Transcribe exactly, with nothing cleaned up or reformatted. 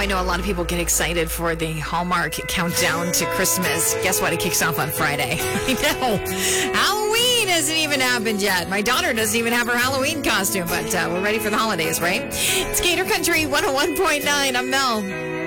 I know a lot of people get excited for the Hallmark countdown to Christmas. Guess what? It kicks off on Friday. I know. Halloween hasn't even happened yet. My daughter doesn't even have her Halloween costume, but uh, we're ready for the holidays, right? It's Gator Country one oh one point nine. I'm Mel.